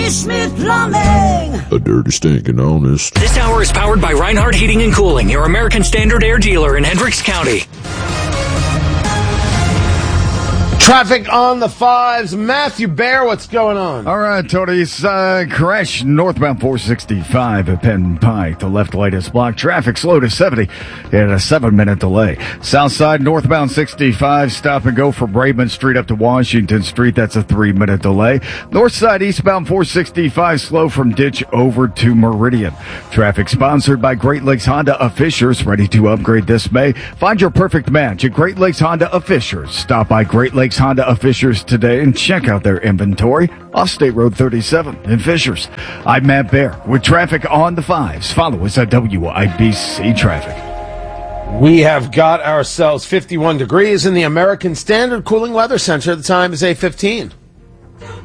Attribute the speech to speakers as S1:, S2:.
S1: Tony Smith Plumbing.
S2: A dirty, stinking honest.
S3: This hour is powered by Reinhardt Heating and Cooling, your American Standard Air dealer in Hendricks County.
S4: Traffic on the fives. Matthew Bear, what's going on?
S5: All right, Tony. Crash northbound 465 at Penn Pike. The left light is blocked. Traffic slow to 70 and a 7-minute delay. South side northbound 65. Stop and go from Raymond Street up to Washington Street. That's a 3-minute delay. North side eastbound 465 slow from Ditch over to Meridian. Traffic sponsored by Great Lakes Honda of Fishers. Ready to upgrade this May? Find your perfect match at Great Lakes Honda of Fishers. Stop by Great Lakes Honda of Fishers today and check out their inventory off State Road 37 in Fishers. I'm Matt Bear with traffic on the fives. Follow us at WIBC Traffic.
S4: We have got ourselves 51 degrees in the American Standard Cooling Weather Center. The time is 8:15.